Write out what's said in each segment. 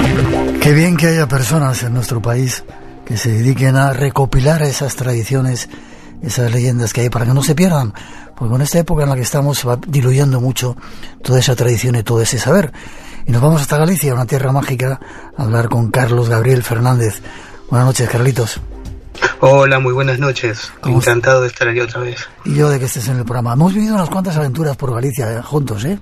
Qué bien que haya personas en nuestro país que se dediquen a recopilar esas tradiciones, esas leyendas que hay, para que no se pierdan, porque en esta época en la que estamos se va diluyendo mucho toda esa tradición y todo ese saber. Y nos vamos hasta Galicia, una tierra mágica, a hablar con Carlos Gabriel Fernández. Buenas noches, Carlitos. Hola, muy buenas noches. Encantado de estar aquí otra vez. Y yo de que estés en el programa. Hemos vivido unas cuantas aventuras por Galicia juntos, ¿eh?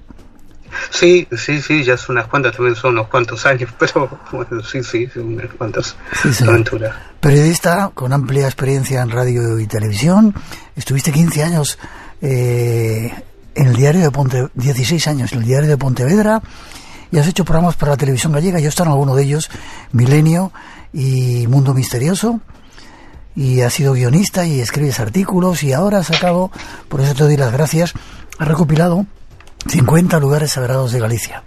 Sí, ya es unas cuantas, también son unos cuantos años, pero bueno, sí, unas cuantas aventuras. Periodista con amplia experiencia en radio y televisión, estuviste 15 años en el diario de Pontevedra, 16 años en el diario de Pontevedra, y has hecho programas para la televisión gallega. Yo estaba en alguno de ellos, Milenio y Mundo Misterioso, y has sido guionista y escribes artículos, y ahora has sacado, por eso te doy las gracias, has recopilado 50 lugares sagrados de Galicia.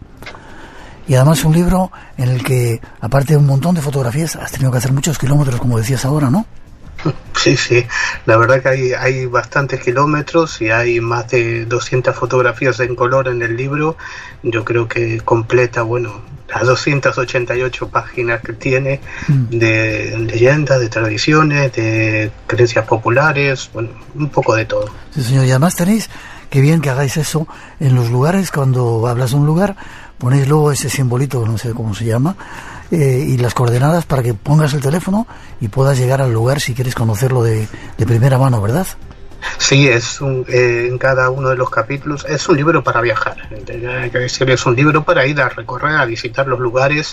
Y además un libro en el que, aparte de un montón de fotografías, has tenido que hacer muchos kilómetros, como decías ahora, ¿no? Sí, la verdad que hay bastantes kilómetros y hay más de 200 fotografías en color en el libro. Yo creo que completa, las 288 páginas que tiene de leyendas, de tradiciones, de creencias populares, un poco de todo. Sí, señor, y además tenéis, qué bien que hagáis eso en los lugares. Cuando hablas de un lugar, ponéis luego ese simbolito, no sé cómo se llama, y las coordenadas para que pongas el teléfono y puedas llegar al lugar si quieres conocerlo de primera mano, ¿verdad? Sí, en cada uno de los capítulos es un libro para viajar. Hay que decir, es un libro para ir a recorrer, a visitar los lugares.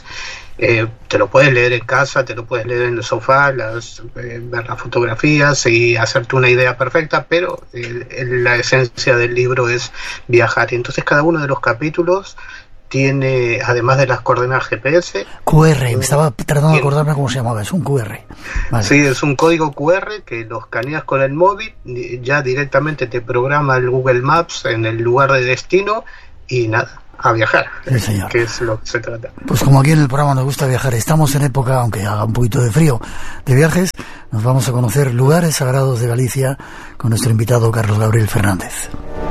Te lo puedes leer en casa, te lo puedes leer en el sofá, ver las fotografías y hacerte una idea perfecta, pero la esencia del libro es viajar. Y entonces cada uno de los capítulos tiene, además de las coordenadas GPS... QR, me estaba tratando de acordarme cómo se llamaba, es un QR. Vale. Sí, es un código QR que lo escaneas con el móvil, ya directamente te programa el Google Maps en el lugar de destino y nada, a viajar, sí, señor. Que es lo que se trata. Pues como aquí en el programa nos gusta viajar, estamos en época, aunque haga un poquito de frío, de viajes, nos vamos a conocer lugares sagrados de Galicia con nuestro invitado Carlos Gabriel Fernández.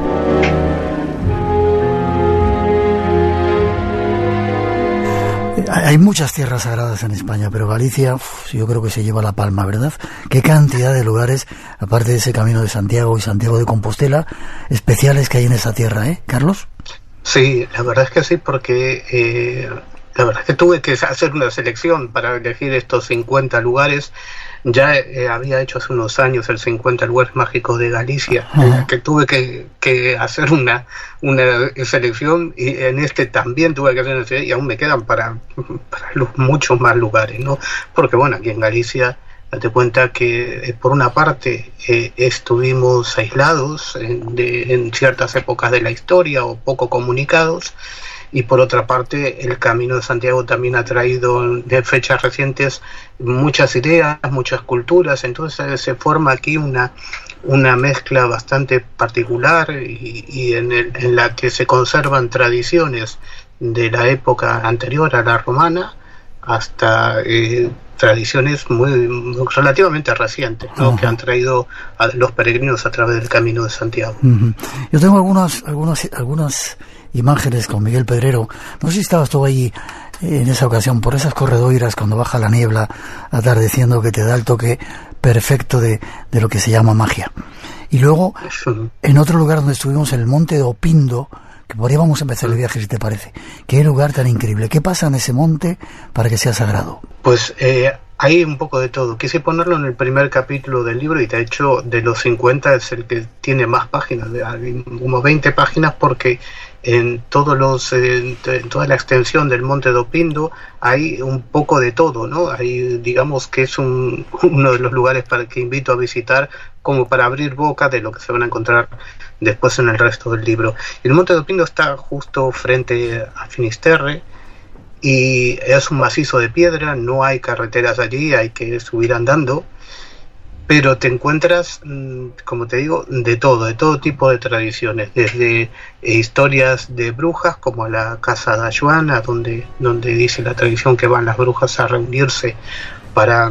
Hay muchas tierras sagradas en España, pero Galicia, yo creo que se lleva la palma, ¿verdad? Qué cantidad de lugares, aparte de ese Camino de Santiago y Santiago de Compostela, especiales que hay en esa tierra, ¿eh, Carlos? Sí, la verdad es que sí, porque la verdad es que tuve que hacer una selección para elegir estos 50 lugares. Ya había hecho hace unos años el 50 lugares mágicos de Galicia, que tuve que hacer una selección, y en este también tuve que hacer una selección, y aún me quedan para muchos más lugares, ¿no? Porque aquí en Galicia, date cuenta que por una parte estuvimos aislados en ciertas épocas de la historia o poco comunicados, y por otra parte el Camino de Santiago también ha traído de fechas recientes muchas ideas, muchas culturas. Entonces se forma aquí una mezcla bastante particular y en la que se conservan tradiciones de la época anterior a la romana hasta tradiciones muy relativamente recientes, ¿no? Que han traído a los peregrinos a través del Camino de Santiago. Yo tengo algunas imágenes con Miguel Pedrero. No sé si estabas tú ahí en esa ocasión, por esas corredoiras cuando baja la niebla atardeciendo, que te da el toque perfecto de lo que se llama magia. Y luego, en otro lugar donde estuvimos, en el Monte de Opindo, que por ahí vamos a empezar el viaje, si te parece. Qué lugar tan increíble. ¿Qué pasa en ese monte para que sea sagrado? Pues hay un poco de todo. Quise ponerlo en el primer capítulo del libro, y de hecho de los 50 es el que tiene más páginas, como 20 páginas, porque en toda la extensión del Monte de Opindo hay un poco de todo, ¿no? Hay, digamos que es uno de los lugares para que invito a visitar, como para abrir boca de lo que se van a encontrar después en el resto del libro. El Monte de Opindo está justo frente a Finisterre y es un macizo de piedra, no hay carreteras allí, hay que subir andando. Pero te encuentras, como te digo, de todo tipo de tradiciones, desde historias de brujas, como la casa de Ayuana, donde dice la tradición que van las brujas a reunirse para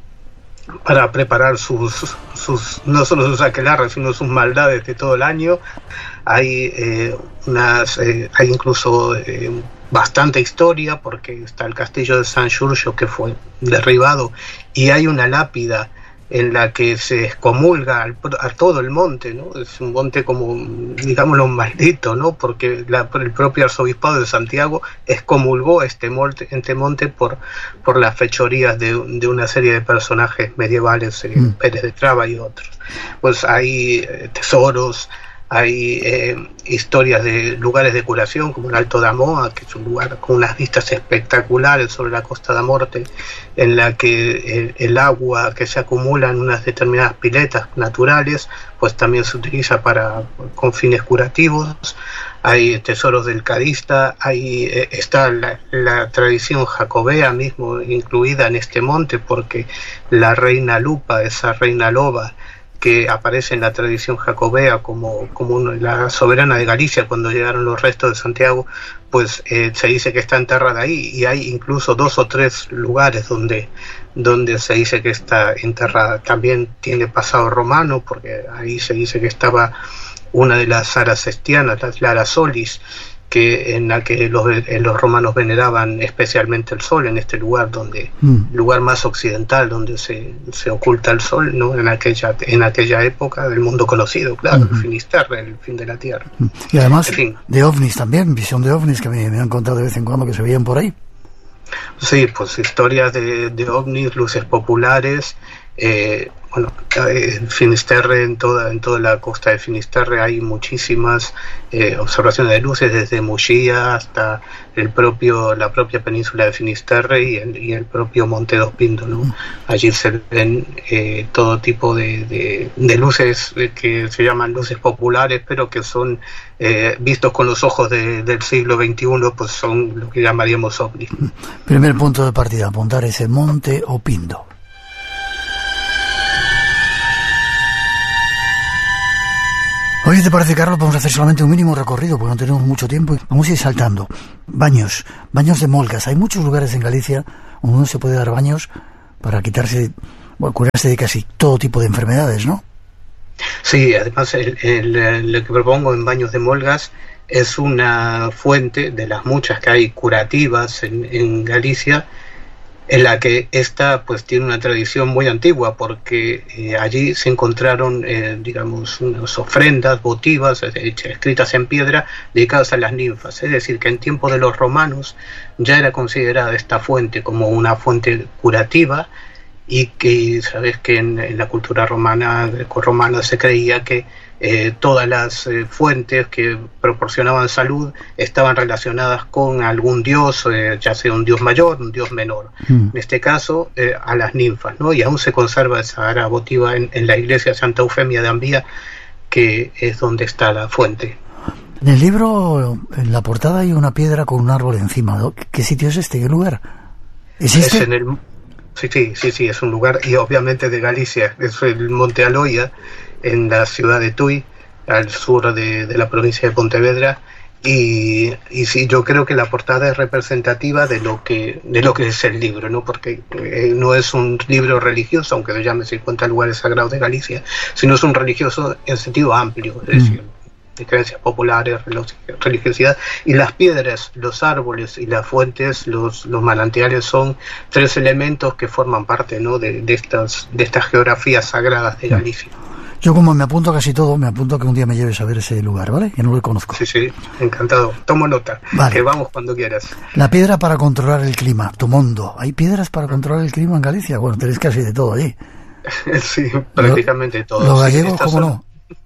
preparar sus no solo sus aquelarres, sino sus maldades de todo el año. Hay incluso bastante historia, porque está el castillo de San Giorgio, que fue derribado, y hay una lápida en la que se excomulga a todo el monte, ¿no? Es un monte como, digámoslo, maldito, ¿no? Porque el propio arzobispado de Santiago excomulgó este monte por las fechorías de una serie de personajes medievales, Pérez de Traba y otros. Pues hay tesoros, hay historias de lugares de curación, como el Alto da Moa, que es un lugar con unas vistas espectaculares sobre la Costa da Morte, en la que el agua que se acumula en unas determinadas piletas naturales, pues también se utiliza con fines curativos. Hay tesoros del Cadista, está la tradición jacobea mismo incluida en este monte, porque la reina Lupa, esa reina loba, que aparece en la tradición jacobea como la soberana de Galicia cuando llegaron los restos de Santiago, pues se dice que está enterrada ahí, y hay incluso 2 o 3 lugares donde se dice que está enterrada. También tiene pasado romano, porque ahí se dice que estaba una de las aras cestianas, las Lara Solis, en la que los romanos veneraban especialmente el sol, en este lugar lugar más occidental donde se oculta el sol, ¿no? en aquella época del mundo conocido, claro, el Finisterre, el fin de la tierra. Y además, en fin, de ovnis también, visión de ovnis que me han contado de vez en cuando que se veían por ahí. Sí, pues historias de ovnis, luces populares. En Finisterre, en toda la costa de Finisterre hay muchísimas observaciones de luces, desde Muxía hasta la propia península de Finisterre y el propio Monte dos Pintos, ¿no? Allí se ven todo tipo de luces que se llaman luces populares, pero que son vistos con los ojos del siglo XXI, pues son lo que llamaríamos ovnis. Primer punto de partida, apuntar ese Monte o Pindo. Oye, ¿te parece, Carlos? Vamos a hacer solamente un mínimo recorrido porque no tenemos mucho tiempo y vamos a ir saltando. Baños de molgas. Hay muchos lugares en Galicia donde uno se puede dar baños para curarse de casi todo tipo de enfermedades, ¿no? Sí, además lo que propongo en Baños de Molgas es una fuente de las muchas que hay curativas en Galicia, en la que esta pues tiene una tradición muy antigua, porque allí se encontraron unas ofrendas votivas escritas en piedra dedicadas a las ninfas. Es decir, que en tiempo de los romanos ya era considerada esta fuente como una fuente curativa, y que sabes que en la cultura grecorromana se creía que todas las fuentes que proporcionaban salud estaban relacionadas con algún dios, ya sea un dios mayor, un dios menor. En este caso, a las ninfas, ¿no? Y aún se conserva esa área votiva en la iglesia de Santa Eufemia de Ambía, que es donde está la fuente. En el libro, en la portada, hay una piedra con un árbol encima, ¿no? ¿Qué sitio es este? ¿Qué lugar? ¿Es este? Sí, es un lugar, y obviamente de Galicia, es el Monte Aloia, en la ciudad de Tui, al sur de la provincia de Pontevedra, y sí, yo creo que la portada es representativa de lo que es el libro, ¿no? Porque no es un libro religioso, aunque se llame 50 lugares sagrados de Galicia, sino es un religioso en sentido amplio, es decir, de creencias populares, religiosidad, y las piedras, los árboles y las fuentes, los manantiales, son 3 elementos que forman parte, ¿no? de estas geografías sagradas de Galicia. Yo, como me apunto a casi todo, me apunto a que un día me lleves a ver ese lugar, ¿vale? Que no lo conozco. Sí, encantado. Tomo nota. Vale. Que vamos cuando quieras. La piedra para controlar el clima, Tomondo. ¿Hay piedras para controlar el clima en Galicia? Bueno, tenéis casi de todo allí. Sí, prácticamente todo. Los gallegos, ¿cómo no?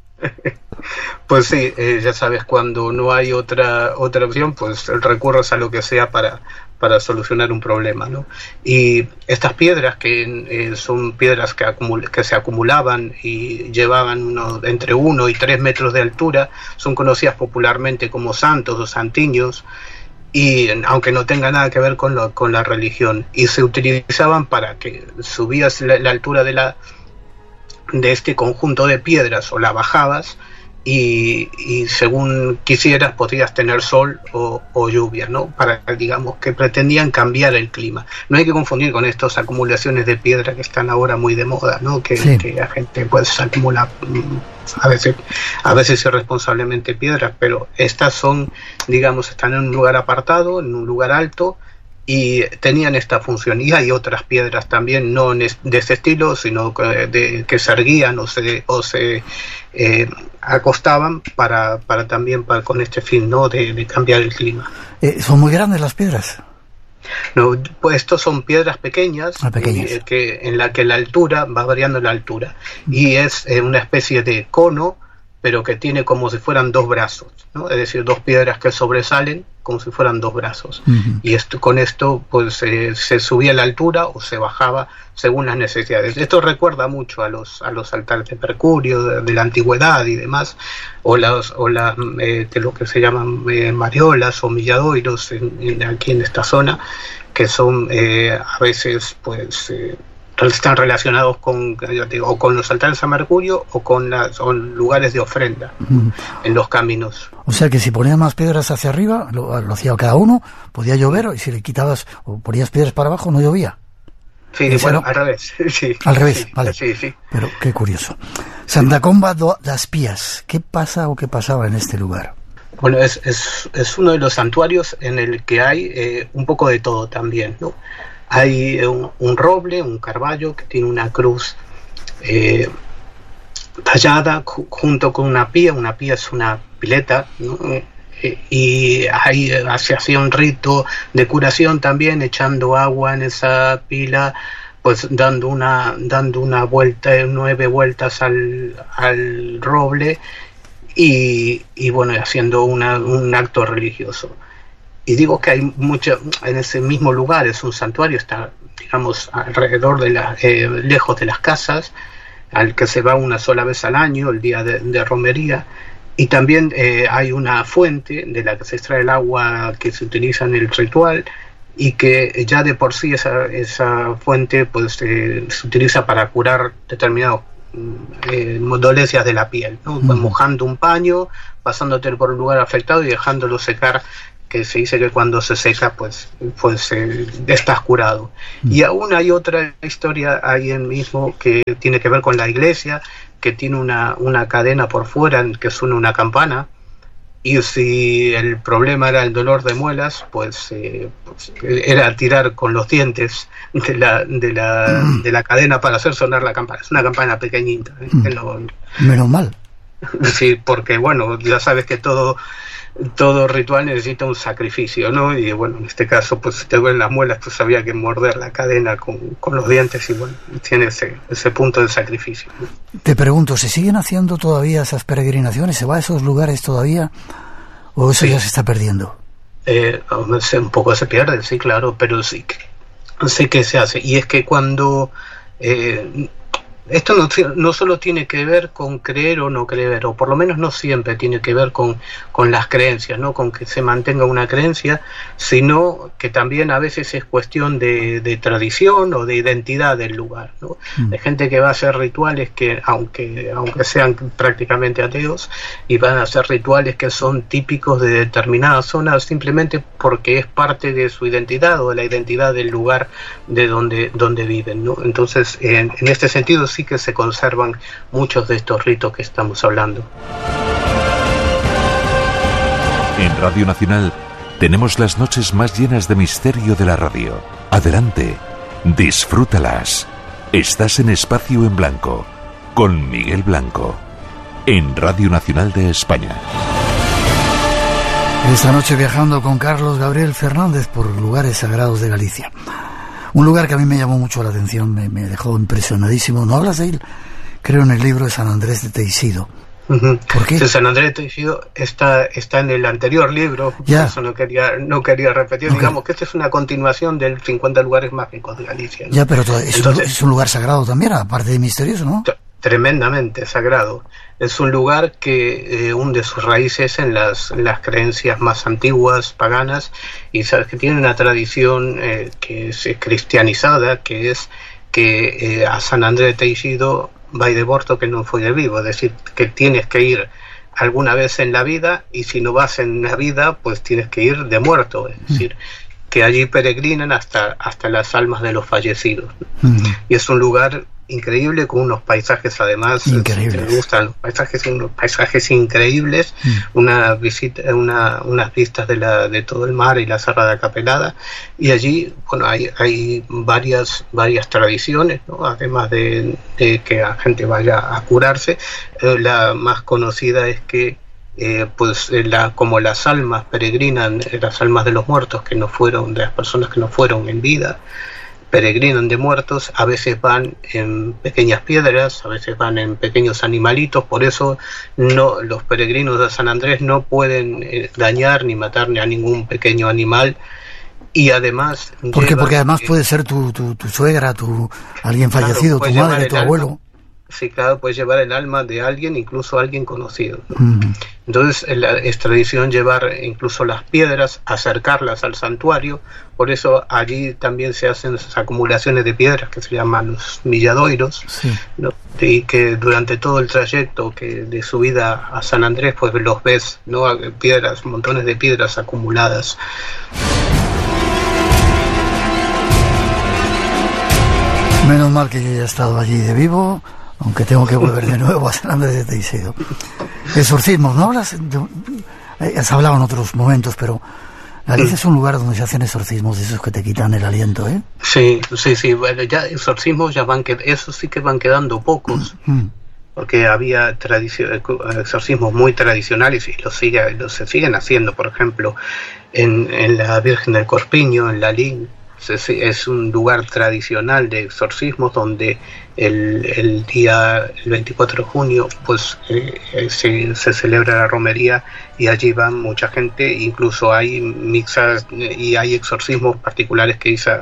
Pues sí, ya sabes, cuando no hay otra opción, pues recurres a lo que sea para solucionar un problema, ¿no? Y estas piedras, que son piedras que se acumulaban y llevaban entre 1 y 3 metros de altura, son conocidas popularmente como santos o santiños, y aunque no tenga nada que ver con la religión, y se utilizaban para que subías la altura de este conjunto de piedras o la bajabas, y según quisieras podrías tener sol o lluvia, ¿no? Para, digamos, que pretendían cambiar el clima. No hay que confundir con estas acumulaciones de piedra que están ahora muy de moda, ¿no? Que la gente pues acumula a veces irresponsablemente piedras, pero estas son, digamos, están en un lugar apartado, en un lugar alto, y tenían esta función. Y hay otras piedras también, no de ese estilo, sino que se erguían o se acostaban para también con este fin, ¿no? de cambiar el clima. ¿Son muy grandes las piedras? No, pues estos son piedras pequeñas, en la que la altura va variando la altura, y es una especie de cono, pero que tiene como si fueran dos brazos, ¿no? Es decir, dos piedras que sobresalen como si fueran dos brazos. Y con esto pues se subía la altura o se bajaba según las necesidades. Esto recuerda mucho a los altares de Mercurio de la antigüedad y demás, o las de lo que se llaman mariolas o milladoiros aquí en esta zona, que son a veces pues están relacionados con los altares a Mercurio o con lugares de ofrenda en los caminos. O sea que si ponías más piedras hacia arriba, lo hacía cada uno, podía llover, y si le quitabas o ponías piedras para abajo, no llovía. Sí, bueno, al revés. Sí, al revés, sí, vale. Sí, sí. Pero qué curioso. Santa Comba das Pias, ¿qué pasa o qué pasaba en este lugar? Bueno, es uno de los santuarios en el que hay un poco de todo también, ¿no? Hay un roble, un carballo que tiene una cruz tallada junto con una pía. Una pía es una pileta, ¿no? Y ahí se hacía un rito de curación también, echando agua en esa pila, pues dando una vuelta, 9 vueltas al roble y bueno, haciendo un acto religioso. Y digo que hay mucho en ese mismo lugar, es un santuario, está, digamos, alrededor lejos de las casas, al que se va una sola vez al año, el día de romería. Y también hay una fuente de la que se extrae el agua que se utiliza en el ritual, y que ya de por sí esa fuente pues se utiliza para curar determinadas dolencias de la piel, ¿no? Mojando un paño, pasándote por un lugar afectado y dejándolo secar, que se dice que cuando se seca pues estás curado. Y aún hay otra historia ahí mismo que tiene que ver con la iglesia, que tiene una cadena por fuera en que suena una campana, y si el problema era el dolor de muelas, pues era tirar con los dientes de la cadena para hacer sonar la campana. Es una campana pequeñita, Menos mal. Sí, porque bueno, ya sabes que todo ritual necesita un sacrificio, ¿no? Y bueno, en este caso, pues si te duelen las muelas, pues había que morder la cadena con los dientes, y bueno, tiene ese punto de sacrificio, ¿no? Te pregunto, ¿se siguen haciendo todavía esas peregrinaciones? ¿Se va a esos lugares todavía? ¿O eso ya se está perdiendo? Un poco se pierde, sí, claro, pero sí que se hace. Y es que cuando esto no solo tiene que ver con creer o no creer, o por lo menos no siempre tiene que ver con las creencias, ¿no? Con que se mantenga una creencia, sino que también a veces es cuestión de tradición o de identidad del lugar, ¿no? Hay gente que va a hacer rituales que, aunque sean prácticamente ateos, y van a hacer rituales que son típicos de determinadas zonas simplemente porque es parte de su identidad o de la identidad del lugar de donde viven, ¿no? Entonces, en este sentido sí que se conservan muchos de estos ritos que estamos hablando. En Radio Nacional tenemos las noches más llenas de misterio de la radio. Adelante, disfrútalas. Estás en Espacio en Blanco, con Miguel Blanco, en Radio Nacional de España. Esta noche viajando con Carlos Gabriel Fernández por lugares sagrados de Galicia. Un lugar que a mí me llamó mucho la atención, me dejó impresionadísimo. ¿No hablas de él? Creo en el libro de San Andrés de Teixido. ¿Por qué? Sí, San Andrés de Teixido está en el anterior libro, ya. Eso no quería repetir. Okay. Digamos que esta es una continuación del 50 lugares mágicos de Galicia, ¿no? Ya, pero es un lugar sagrado también, aparte de misterioso, ¿no? Tremendamente sagrado. Es un lugar que hunde sus raíces en las creencias más antiguas, paganas, y sabes que tiene una tradición que es cristianizada, que es que a San Andrés de Teixido vai de morto que non foi de vivo, es decir, que tienes que ir alguna vez en la vida, y si no vas en la vida, pues tienes que ir de muerto, es decir, que allí peregrinan hasta las almas de los fallecidos. Y es un lugar increíble, con unos paisajes además increíbles. Me gustan los paisajes, unos paisajes increíbles, unas vistas de todo el mar y la Serra de Capelada, y allí, bueno, hay varias tradiciones, ¿no? Además de que la gente vaya a curarse. La más conocida es que como las almas peregrinan, las almas de los muertos de las personas que no fueron en vida, peregrinan de muertos, a veces van en pequeñas piedras, a veces van en pequeños animalitos, por eso los peregrinos de San Andrés no pueden dañar ni matar a ningún pequeño animal. Y además... Porque además puede ser tu suegra, alguien fallecido, tu madre, tu abuelo. Sí, claro, puedes llevar el alma de alguien, incluso alguien conocido, ¿no? Entonces es tradición llevar incluso las piedras, acercarlas al santuario, por eso allí también se hacen esas acumulaciones de piedras que se llaman los milladoiros, ¿no? Y que durante todo el trayecto de subida a San Andrés, pues los ves, ¿no? Piedras, montones de piedras acumuladas. Menos mal que yo ya he estado allí de vivo, aunque tengo que volver de nuevo a San Andrés de Teijeiro. Exorcismos, ¿no hablas? Has hablado en otros momentos, pero Galicia es un lugar donde se hacen exorcismos, de esos que te quitan el aliento, ¿eh? Sí, bueno, ya exorcismos esos sí que van quedando pocos, porque había exorcismos muy tradicionales y se siguen haciendo, por ejemplo, en la Virgen del Corpiño, en la Lin. Es un lugar tradicional de exorcismos donde el 24 de junio pues se celebra la romería y allí van mucha gente, incluso hay mixas y hay exorcismos particulares que hizo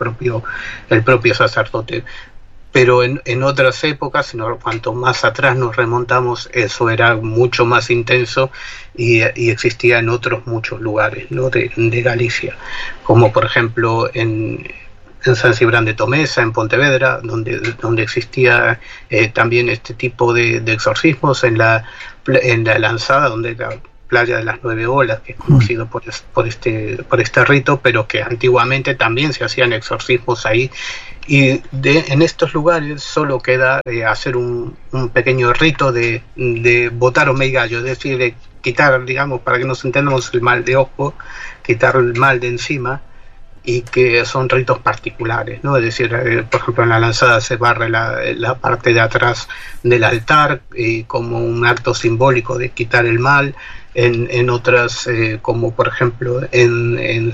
el propio sacerdote. Pero en otras épocas, cuanto más atrás nos remontamos, eso era mucho más intenso y existía en otros muchos lugares, ¿no? de Galicia, como por ejemplo en San Cibrán de Tomesa, en Pontevedra, donde existía también este tipo de exorcismos, en la Lanzada, donde la playa de las 9 olas, que es conocido por este rito, pero que antiguamente también se hacían exorcismos ahí. Y en estos lugares solo queda hacer un pequeño rito de botar o meigallo, es decir, de quitar, digamos, para que nos entendamos, el mal de ojo, quitar el mal de encima, y que son ritos particulares, ¿no? Es decir, por ejemplo, en la Lanzada se barre la parte de atrás del altar como un acto simbólico de quitar el mal. En otras, como por ejemplo en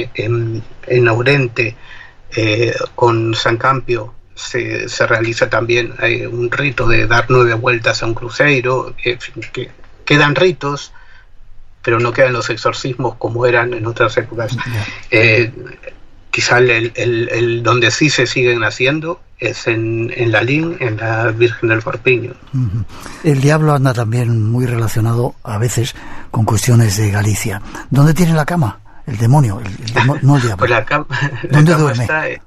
Aurente, con San Campio, se realiza también un rito de dar 9 vueltas a un cruceiro, que quedan ritos, pero no quedan los exorcismos como eran en otras épocas. Quizá el donde sí se siguen haciendo es en la Lin, en la Virgen del Corpiño. El diablo anda también muy relacionado a veces con cuestiones de Galicia. ¿Dónde tiene la cama? El demonio, no el diablo. Pues ¿Dónde duerme?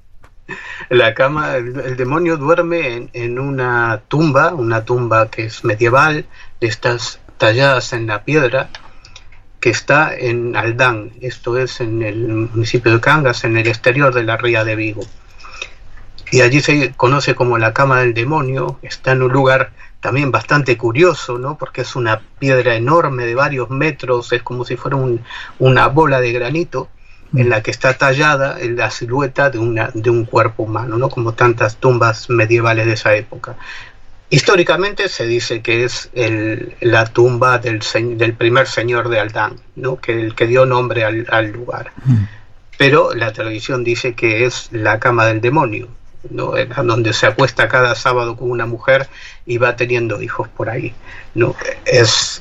El demonio duerme en una tumba que es medieval, de estas talladas en la piedra, que está en Aldán, esto es en el municipio de Cangas, en el exterior de la ría de Vigo. Y allí se conoce como la cama del demonio. Está en un lugar también bastante curioso, ¿no? Porque es una piedra enorme de varios metros, es como si fuera una bola de granito en la que está tallada en la silueta de un cuerpo humano, ¿no? Como tantas tumbas medievales de esa época. Históricamente se dice que es la tumba del primer señor de Aldán, ¿no? El que dio nombre al lugar. Pero la tradición dice que es la cama del demonio, ¿no? Donde se acuesta cada sábado con una mujer y va teniendo hijos por ahí, ¿no? Es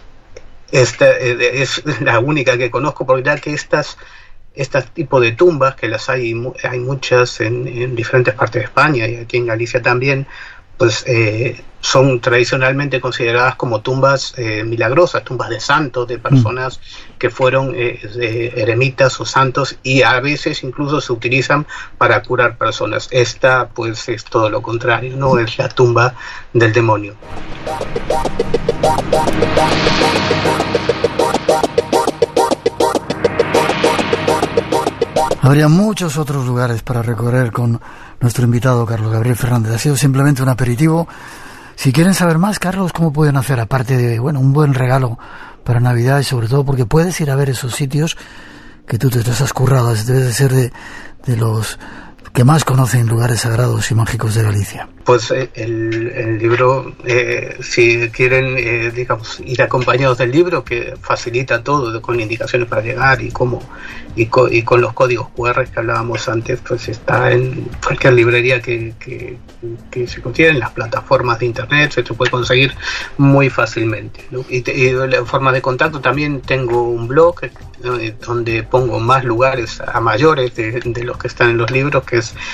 la única que conozco, porque ya que estas tipos de tumbas, que las hay muchas en diferentes partes de España y aquí en Galicia también, pues son tradicionalmente consideradas como tumbas milagrosas, tumbas de santos, de personas que fueron eremitas o santos, y a veces incluso se utilizan para curar personas. Esta pues es todo lo contrario, no es la tumba del demonio. Habría muchos otros lugares para recorrer con nuestro invitado Carlos Gabriel Fernández. Ha sido simplemente un aperitivo. Si quieren saber más, Carlos, ¿cómo pueden hacer? Aparte de, un buen regalo para Navidad y sobre todo porque puedes ir a ver esos sitios que tú te has currado. Debes de ser de los que más conocen lugares sagrados y mágicos de Galicia. Pues el libro, si quieren, ir acompañados del libro, que facilita todo, con indicaciones para llegar y cómo, y con los códigos QR que hablábamos antes, pues está en cualquier librería que se consiga, en las plataformas de internet, se puede conseguir muy fácilmente, ¿no? Y la forma de contacto, también tengo un blog donde pongo más lugares a mayores de los que están en los libros, que es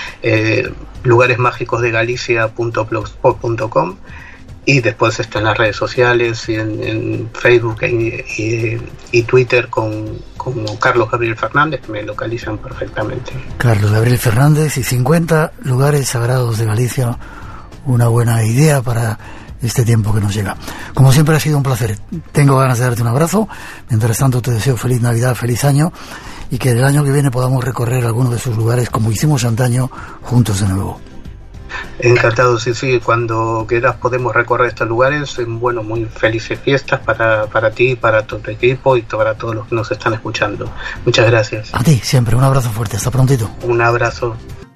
lugaresmágicosdegalicia.blogspot.com, y después está en las redes sociales y en Facebook y Twitter como Carlos Gabriel Fernández, que me localizan perfectamente. Carlos Gabriel Fernández y 50 lugares sagrados de Galicia, una buena idea para este tiempo que nos llega. Como siempre, ha sido un placer. Tengo ganas de darte un abrazo. Mientras tanto, te deseo feliz Navidad, feliz año, y que el año que viene podamos recorrer algunos de esos lugares como hicimos antaño, juntos de nuevo. Encantado, sí, cuando quieras podemos recorrer estos lugares. Muy felices fiestas para ti, para todo tu equipo y para todos los que nos están escuchando. Muchas gracias. A ti, siempre, un abrazo fuerte, hasta prontito. Un abrazo.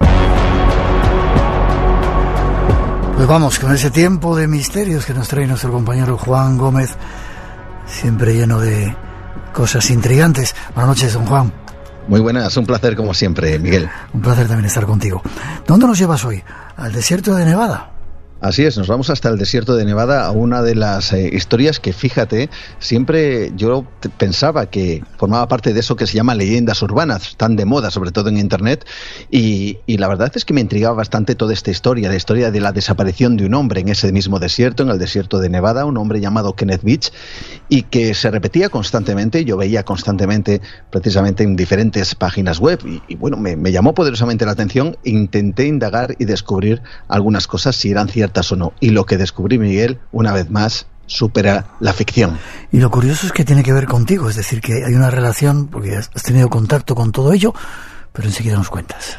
Pues vamos con ese tiempo de misterios que nos trae nuestro compañero Juan Gómez, siempre lleno de cosas intrigantes. Buenas noches, don Juan. Muy buenas, un placer como siempre, Miguel. Un placer también estar contigo. ¿Dónde nos llevas hoy? ¿Al desierto de Nevada? Así es, nos vamos hasta el desierto de Nevada, a una de las historias que, fíjate, siempre yo pensaba que formaba parte de eso que se llama leyendas urbanas, tan de moda, sobre todo en Internet, y la verdad es que me intrigaba bastante toda esta historia, la historia de la desaparición de un hombre en ese mismo desierto, en el desierto de Nevada, un hombre llamado Kenneth Beach, y que se repetía constantemente. Yo veía constantemente, precisamente en diferentes páginas web, y me llamó poderosamente la atención. Intenté indagar y descubrir algunas cosas, si eran ciertas o no, y lo que descubrí, Miguel, una vez más, supera la ficción. Y lo curioso es que tiene que ver contigo, es decir, que hay una relación, porque has tenido contacto con todo ello, pero enseguida nos cuentas.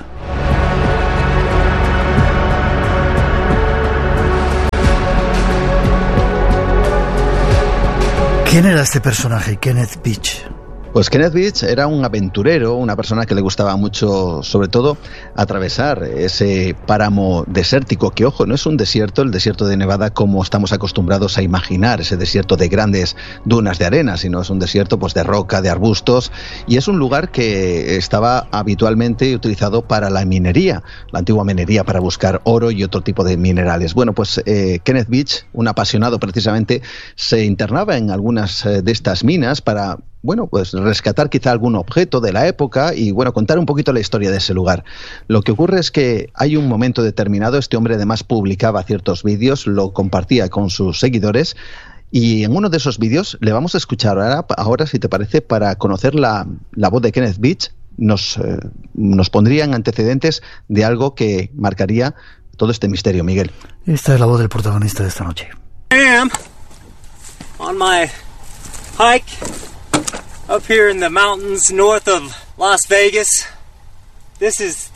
¿Quién era este personaje, Kenneth Beach? Pues Kenneth Beach era un aventurero, una persona que le gustaba mucho, sobre todo, atravesar ese páramo desértico, que, ojo, no es un desierto, el desierto de Nevada, como estamos acostumbrados a imaginar, ese desierto de grandes dunas de arena, sino es un desierto pues de roca, de arbustos, y es un lugar que estaba habitualmente utilizado para la minería, la antigua minería para buscar oro y otro tipo de minerales. Bueno, pues Kenneth Beach, un apasionado precisamente, se internaba en algunas de estas minas para pues rescatar quizá algún objeto de la época y contar un poquito la historia de ese lugar. Lo que ocurre es que hay un momento determinado, este hombre además publicaba ciertos vídeos, lo compartía con sus seguidores, y en uno de esos vídeos le vamos a escuchar ahora, si te parece, para conocer la voz de Kenneth Beach. Nos pondrían antecedentes de algo que marcaría todo este misterio, Miguel. Esta es la voz del protagonista de esta noche. I am on my hike up here in the mountains north of Las Vegas. This is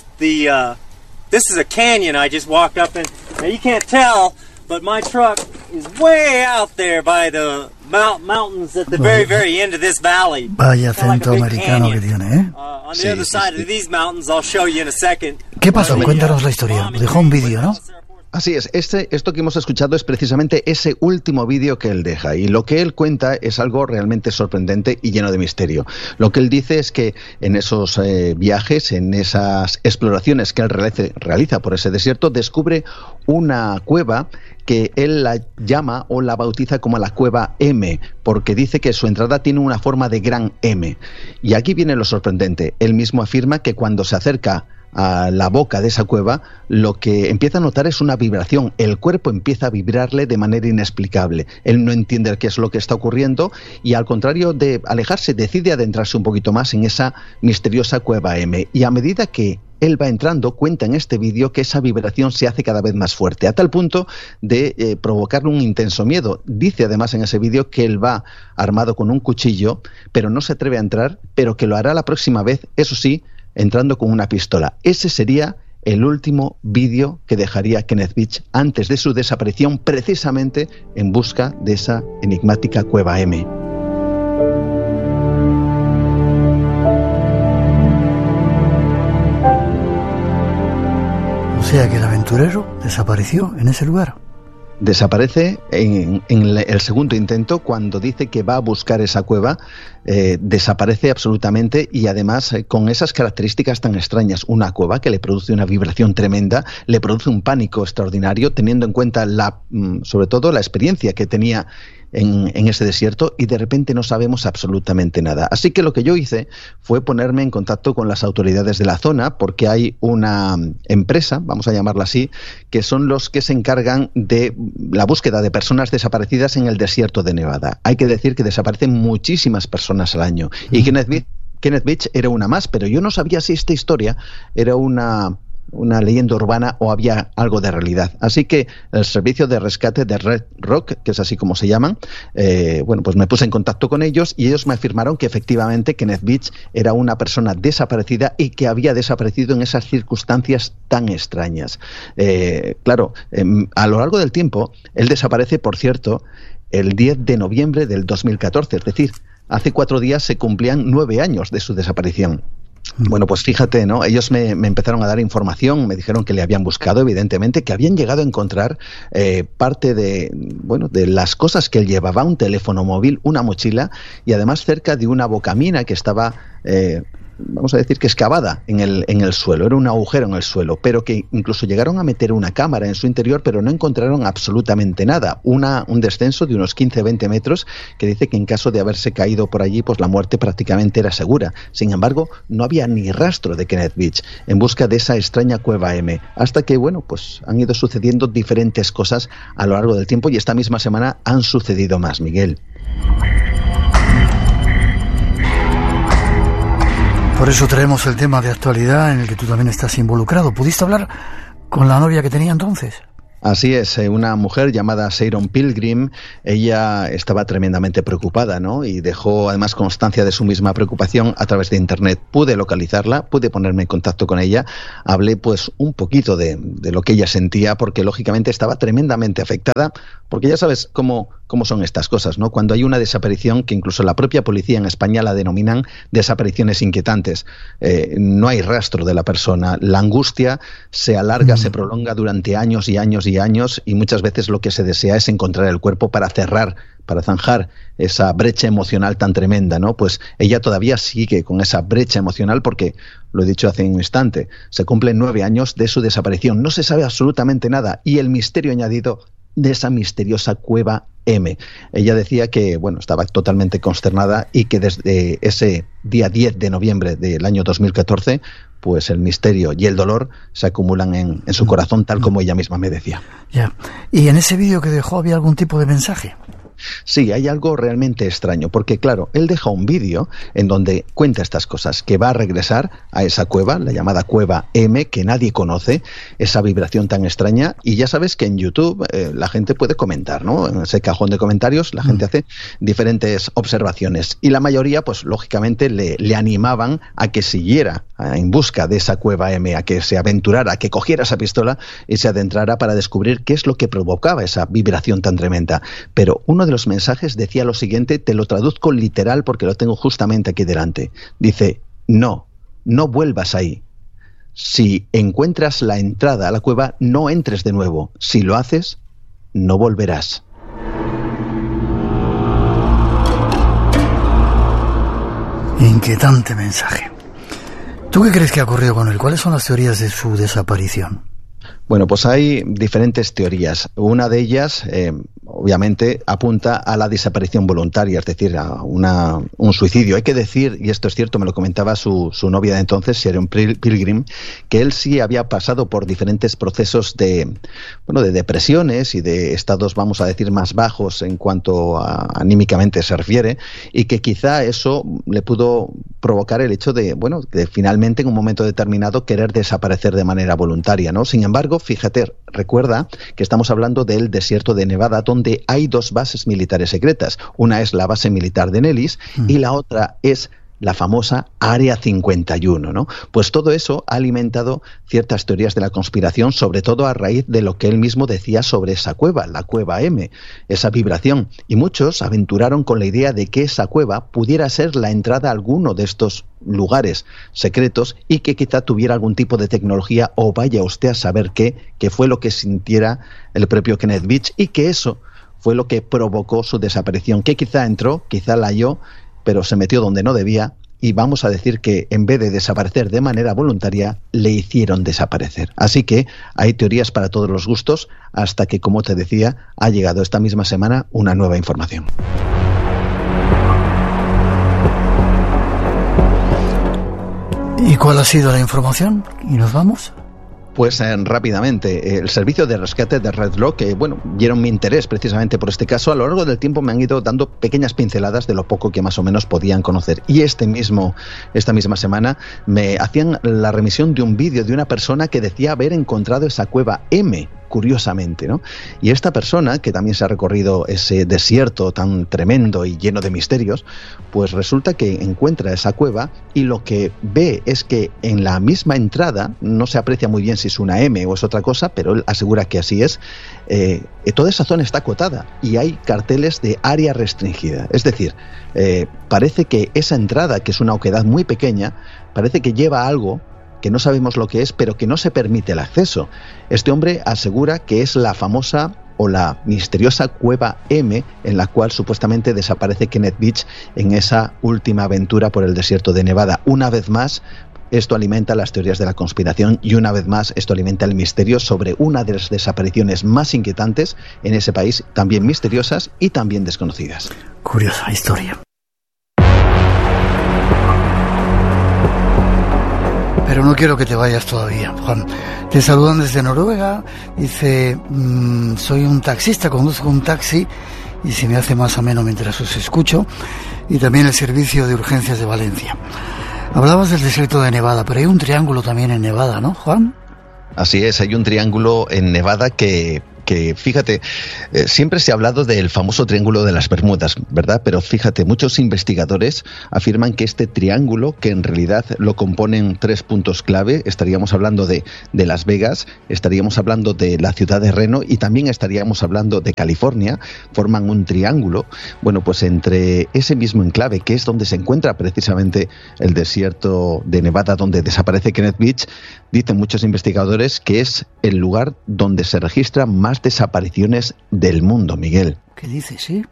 a canyon I just walked up in. Now you can't tell, but my truck is way out there by the mountains at the very end of this valley. Vaya acento americano que tiene, ¿eh? On the other side of these mountains, I'll show you in a second. ¿Qué pasó? Cuéntanos la historia. Dejó un vídeo, ¿no? Así es, esto que hemos escuchado es precisamente ese último vídeo que él deja, y lo que él cuenta es algo realmente sorprendente y lleno de misterio. Lo que él dice es que en esos viajes, en esas exploraciones que él realiza por ese desierto, descubre una cueva que él la llama o la bautiza como la cueva M, porque dice que su entrada tiene una forma de gran M. Y aquí viene lo sorprendente. Él mismo afirma que cuando se acerca a la boca de esa cueva, lo que empieza a notar es una vibración. El cuerpo empieza a vibrarle de manera inexplicable. Él no entiende qué es lo que está ocurriendo y, al contrario de alejarse, decide adentrarse un poquito más en esa misteriosa cueva M. Y a medida que él va entrando, cuenta en este vídeo que esa vibración se hace cada vez más fuerte, a tal punto de provocarle un intenso miedo. Dice además en ese vídeo que él va armado con un cuchillo, pero no se atreve a entrar, pero que lo hará la próxima vez, eso sí, entrando con una pistola. Ese sería el último vídeo que dejaría Kenneth Beach antes de su desaparición, precisamente en busca de esa enigmática cueva M. O sea que el aventurero desapareció en ese lugar. Desaparece en el segundo intento, cuando dice que va a buscar esa cueva, desaparece absolutamente, y además con esas características tan extrañas. Una cueva que le produce una vibración tremenda, le produce un pánico extraordinario, teniendo en cuenta sobre todo la experiencia que tenía en ese desierto, y de repente no sabemos absolutamente nada. Así que lo que yo hice fue ponerme en contacto con las autoridades de la zona, porque hay una empresa, vamos a llamarla así, que son los que se encargan de la búsqueda de personas desaparecidas en el desierto de Nevada. Hay que decir que desaparecen muchísimas personas al año, y Kenneth Beach era una más, pero yo no sabía si esta historia era una leyenda urbana o había algo de realidad. Así que el servicio de rescate de Red Rock, que es así como se llaman, pues me puse en contacto con ellos, y ellos me afirmaron que efectivamente Kenneth Beach era una persona desaparecida y que había desaparecido en esas circunstancias tan extrañas. A lo largo del tiempo, él desaparece, por cierto, el 10 de noviembre del 2014, es decir, hace 4 días se cumplían 9 años de su desaparición. Bueno, pues fíjate, ¿no? Ellos me empezaron a dar información, me dijeron que le habían buscado, evidentemente, que habían llegado a encontrar parte de las cosas que él llevaba, un teléfono móvil, una mochila, y además cerca de una bocamina que estaba vamos a decir que excavada en el suelo, era un agujero en el suelo, pero que incluso llegaron a meter una cámara en su interior, pero no encontraron absolutamente nada. Un descenso de unos 15-20 metros que dice que en caso de haberse caído por allí, pues la muerte prácticamente era segura. Sin embargo, no había ni rastro de Kenneth Beach en busca de esa extraña cueva M, hasta que, pues han ido sucediendo diferentes cosas a lo largo del tiempo, y esta misma semana han sucedido más, Miguel. Por eso traemos el tema de actualidad en el que tú también estás involucrado. ¿Pudiste hablar con la novia que tenía entonces? Así es, una mujer llamada Sharon Pilgrim. Ella estaba tremendamente preocupada, ¿no? Y dejó además constancia de su misma preocupación a través de internet. Pude localizarla, pude ponerme en contacto con ella, hablé pues un poquito de lo que ella sentía, porque lógicamente estaba tremendamente afectada, porque ya sabes cómo son estas cosas, ¿no? Cuando hay una desaparición, que incluso la propia policía en España la denominan desapariciones inquietantes, no hay rastro de la persona, la angustia se alarga, se prolonga durante años y años y años, y muchas veces lo que se desea es encontrar el cuerpo para zanjar esa brecha emocional tan tremenda, ¿no? Pues ella todavía sigue con esa brecha emocional, porque, lo he dicho hace un instante, se cumplen 9 años de su desaparición, no se sabe absolutamente nada, y el misterio añadido de esa misteriosa cueva M. Ella decía que, estaba totalmente consternada, y que desde ese día 10 de noviembre del año 2014, pues el misterio y el dolor se acumulan en su corazón, tal como ella misma me decía. Ya. ¿Y en ese vídeo que dejó había algún tipo de mensaje? Sí, hay algo realmente extraño, porque claro, él deja un vídeo en donde cuenta estas cosas, que va a regresar a esa cueva, la llamada cueva M, que nadie conoce, esa vibración tan extraña, y ya sabes que en YouTube la gente puede comentar, ¿no? En ese cajón de comentarios la gente hace diferentes observaciones, y la mayoría, pues lógicamente le animaban a que siguiera en busca de esa cueva M, a que se aventurara, a que cogiera esa pistola y se adentrara para descubrir qué es lo que provocaba esa vibración tan tremenda. Pero uno de los mensajes decía lo siguiente, te lo traduzco literal porque lo tengo justamente aquí delante. Dice: no vuelvas ahí. Si encuentras la entrada a la cueva, no entres de nuevo. Si lo haces, no volverás. Inquietante mensaje. ¿Tú qué crees que ha ocurrido con él? ¿Cuáles son las teorías de su desaparición? Bueno, pues hay diferentes teorías. Una de ellas, obviamente apunta a la desaparición voluntaria, es decir, a un suicidio. Hay que decir, y esto es cierto, me lo comentaba su novia de entonces, Sharon Pilgrim, que él sí había pasado por diferentes procesos de depresiones y de estados, vamos a decir, más bajos en cuanto a anímicamente se refiere, y que quizá eso le pudo provocar el hecho de finalmente en un momento determinado querer desaparecer de manera voluntaria, ¿no? Sin embargo, fíjate, recuerda que estamos hablando del desierto de Nevada, donde hay 2 bases militares secretas. Una es la base militar de Nellis y la otra es la famosa Área 51, ¿no? Pues todo eso ha alimentado ciertas teorías de la conspiración, sobre todo a raíz de lo que él mismo decía sobre esa cueva, la cueva M, esa vibración. Y muchos aventuraron con la idea de que esa cueva pudiera ser la entrada a alguno de estos lugares secretos y que quizá tuviera algún tipo de tecnología, o vaya usted a saber qué, que fue lo que sintiera el propio Kenneth Beach, y que eso fue lo que provocó su desaparición, que quizá entró, quizá la halló, pero se metió donde no debía, y vamos a decir que en vez de desaparecer de manera voluntaria, le hicieron desaparecer. Así que hay teorías para todos los gustos, hasta que, como te decía, ha llegado esta misma semana una nueva información. ¿Y cuál ha sido la información? ¿Y nos vamos? Pues rápidamente, el servicio de rescate de Red Rock, que vieron mi interés precisamente por este caso, a lo largo del tiempo me han ido dando pequeñas pinceladas de lo poco que más o menos podían conocer. Y esta misma semana me hacían la remisión de un vídeo de una persona que decía haber encontrado esa cueva M, curiosamente, ¿no? Y esta persona, que también se ha recorrido ese desierto tan tremendo y lleno de misterios, pues resulta que encuentra esa cueva y lo que ve es que en la misma entrada, no se aprecia muy bien si es una M o es otra cosa, pero él asegura que así es, toda esa zona está acotada y hay carteles de área restringida. Es decir, parece que esa entrada, que es una oquedad muy pequeña, parece que lleva algo que no sabemos lo que es, pero que no se permite el acceso. Este hombre asegura que es la famosa o la misteriosa cueva M, en la cual supuestamente desaparece Kenneth Beach en esa última aventura por el desierto de Nevada. Una vez más, esto alimenta las teorías de la conspiración y una vez más esto alimenta el misterio sobre una de las desapariciones más inquietantes en ese país, también misteriosas y también desconocidas. Curiosa historia. Pero no quiero que te vayas todavía, Juan. Te saludan desde Noruega. Dice, soy un taxista, conduzco un taxi y se me hace más ameno mientras os escucho. Y también el servicio de urgencias de Valencia. Hablabas del desierto de Nevada, pero hay un triángulo también en Nevada, ¿no, Juan? Así es, hay un triángulo en Nevada que fíjate, siempre se ha hablado del famoso Triángulo de las Bermudas, ¿verdad? Pero fíjate, muchos investigadores afirman que este triángulo, que en realidad lo componen 3 puntos clave, estaríamos hablando de Las Vegas, estaríamos hablando de la ciudad de Reno y también estaríamos hablando de California, forman un triángulo. Bueno, pues entre ese mismo enclave, que es donde se encuentra precisamente el desierto de Nevada, donde desaparece Kenneth Beach, dicen muchos investigadores que es el lugar donde se registran más desapariciones del mundo, Miguel. ¿Qué dices, sí?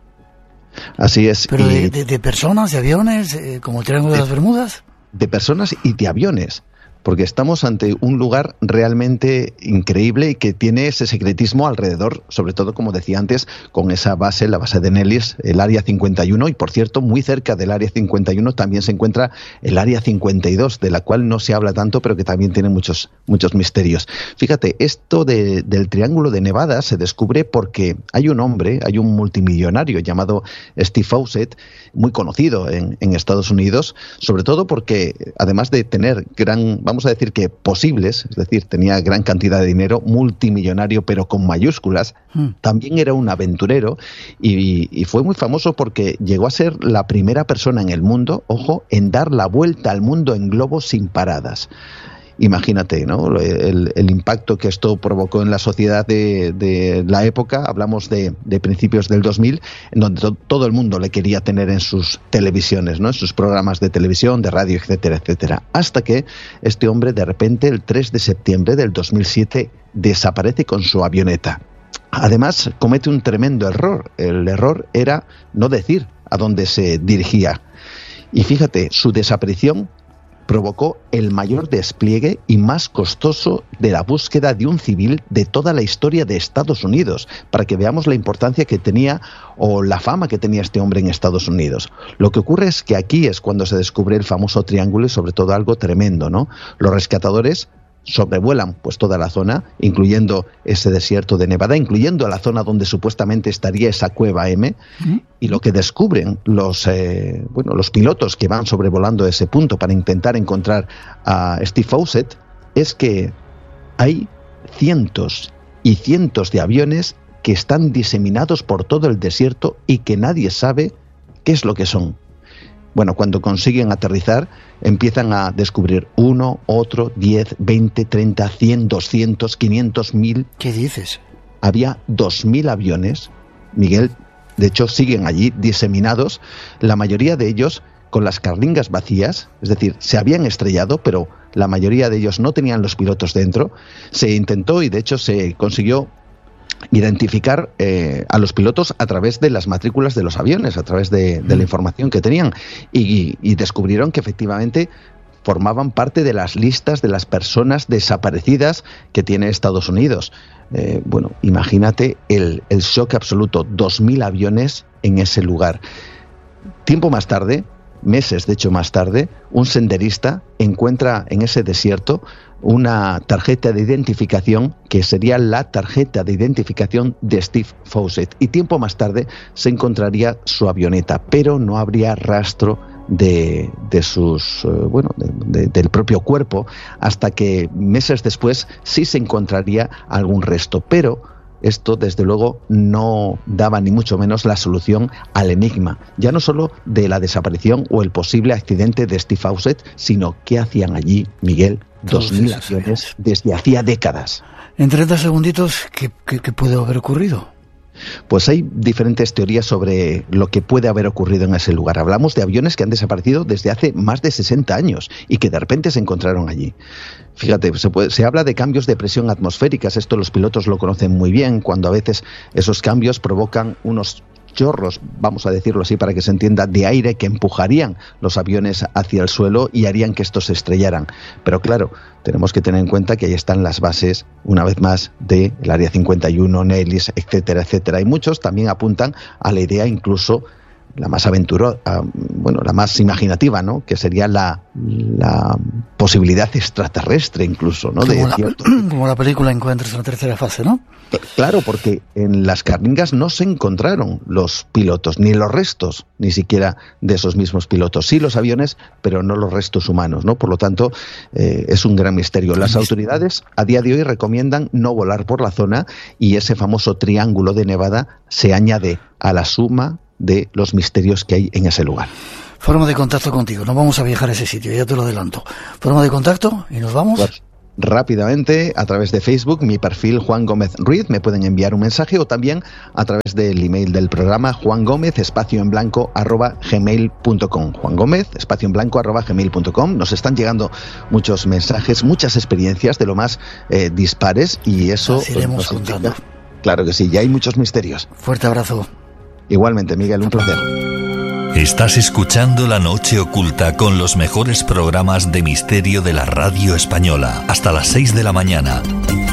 Así es. ¿Pero de personas, de aviones, como el Triángulo de las Bermudas? De personas y de aviones. Porque estamos ante un lugar realmente increíble y que tiene ese secretismo alrededor, sobre todo, como decía antes, con esa base, la base de Nellis, el Área 51, y por cierto, muy cerca del Área 51 también se encuentra el Área 52, de la cual no se habla tanto, pero que también tiene muchos misterios. Fíjate, esto del Triángulo de Nevada se descubre porque hay un hombre, hay un multimillonario llamado Steve Fawcett, muy conocido en Estados Unidos, sobre todo porque, además de tener vamos a decir que posibles, es decir, tenía gran cantidad de dinero, multimillonario pero con mayúsculas, también era un aventurero y fue muy famoso porque llegó a ser la primera persona en el mundo, ojo, en dar la vuelta al mundo en globo sin paradas. Imagínate, ¿no? El impacto que esto provocó en la sociedad de la época. Hablamos de principios del 2000, en donde todo el mundo le quería tener en sus televisiones, ¿no? En sus programas de televisión, de radio, etcétera, etcétera. Hasta que este hombre, de repente, el 3 de septiembre del 2007, desaparece con su avioneta. Además, comete un tremendo error. El error era no decir a dónde se dirigía. Y fíjate, su desaparición provocó el mayor despliegue y más costoso de la búsqueda de un civil de toda la historia de Estados Unidos, para que veamos la importancia que tenía o la fama que tenía este hombre en Estados Unidos. Lo que ocurre es que aquí es cuando se descubre el famoso triángulo y sobre todo algo tremendo, ¿no? Los rescatadores sobrevuelan pues toda la zona, incluyendo ese desierto de Nevada, incluyendo la zona donde supuestamente estaría esa cueva M, y lo que descubren los pilotos que van sobrevolando ese punto para intentar encontrar a Steve Fawcett es que hay cientos y cientos de aviones que están diseminados por todo el desierto y que nadie sabe qué es lo que son. Bueno, cuando consiguen aterrizar, empiezan a descubrir uno, otro, 10, 20, 30, 100, 200, 500, 1000. ¿Qué dices? Había 2000 aviones, Miguel, de hecho siguen allí diseminados, la mayoría de ellos con las carlingas vacías, es decir, se habían estrellado, pero la mayoría de ellos no tenían los pilotos dentro. Se intentó y de hecho se consiguió identificar a los pilotos a través de las matrículas de los aviones, a través de la información que tenían, y descubrieron que efectivamente formaban parte de las listas de las personas desaparecidas que tiene Estados Unidos. Bueno, imagínate el shock absoluto, 2000 aviones en ese lugar. Tiempo más tarde, meses de hecho más tarde, un senderista encuentra en ese desierto una tarjeta de identificación que sería la tarjeta de identificación de Steve Fawcett, y tiempo más tarde se encontraría su avioneta, pero no habría rastro de sus del propio cuerpo, hasta que meses después sí se encontraría algún resto, pero esto desde luego no daba ni mucho menos la solución al enigma, ya no solo de la desaparición o el posible accidente de Steve Fawcett, sino qué hacían allí, Miguel, 2000 aviones desde hacía décadas. En 30 segunditos, ¿qué puede haber ocurrido? Pues hay diferentes teorías sobre lo que puede haber ocurrido en ese lugar. Hablamos de aviones que han desaparecido desde hace más de 60 años y que de repente se encontraron allí. Fíjate, se habla de cambios de presión atmosféricas, esto los pilotos lo conocen muy bien, cuando a veces esos cambios provocan unos chorros, vamos a decirlo así para que se entienda, de aire que empujarían los aviones hacia el suelo y harían que estos se estrellaran. Pero claro, tenemos que tener en cuenta que ahí están las bases, una vez más, del Área 51, Nellis, etcétera, etcétera. Y muchos también apuntan a la idea incluso la más la más imaginativa, ¿no? Que sería la posibilidad extraterrestre incluso, ¿no? Como la película Encuentros en la tercera fase, ¿no? Claro, porque en las carlingas no se encontraron los pilotos, ni los restos, ni siquiera de esos mismos pilotos. Sí los aviones, pero no los restos humanos, ¿no? Por lo tanto, es un gran misterio. Las autoridades a día de hoy recomiendan no volar por la zona, y ese famoso triángulo de Nevada se añade a la suma de los misterios que hay en ese lugar. Forma de contacto contigo, no vamos a viajar a ese sitio, ya te lo adelanto. Forma de contacto y nos vamos. Pues, rápidamente, a través de Facebook, mi perfil Juan Gómez Ruiz, me pueden enviar un mensaje, o también a través del email del programa, juangomez_gmail.com. Juan Gómez, _gmail.com. Nos están llegando muchos mensajes, muchas experiencias de lo más dispares, y eso las iremos contando. Claro que sí, ya hay muchos misterios. Fuerte abrazo. Igualmente, Miguel, un placer. Estás escuchando La Noche Oculta con los mejores programas de misterio de la radio española. Hasta las 6 de la mañana.